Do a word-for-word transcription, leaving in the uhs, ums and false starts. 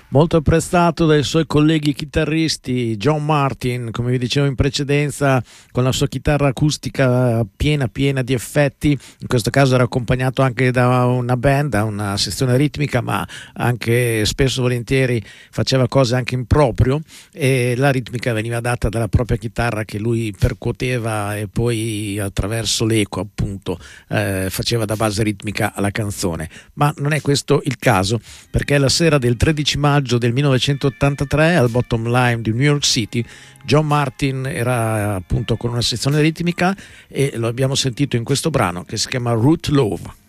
Molto apprezzato dai suoi colleghi chitarristi. John Martyn, come vi dicevo in precedenza, con la sua chitarra acustica piena piena di effetti. In questo caso era accompagnato anche da una band, da una sezione ritmica, ma anche spesso volentieri faceva cose anche in proprio, e la ritmica veniva data dalla propria chitarra che lui percuoteva e poi attraverso l'eco appunto eh, faceva da base ritmica alla canzone. Ma non è questo il caso, perché la sera del tredici maggio del millenovecentottantatré al Bottom Line di New York City John Martyn era appunto con una sezione ritmica, e lo abbiamo sentito in questo brano che si chiama Root Love.